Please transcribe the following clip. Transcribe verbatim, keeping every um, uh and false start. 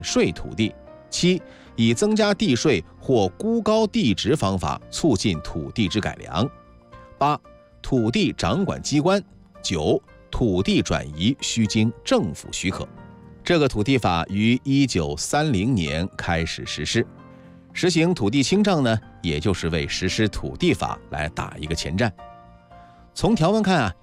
税土地；七、以增加地税或估高地值方法促进土地之改良；八、土地掌管机关；九、土地转移需经政府许可。这个土地法于一九三零年开始实施。实行土地清账呢，也就是为实施土地法来打一个前站。从条文看啊，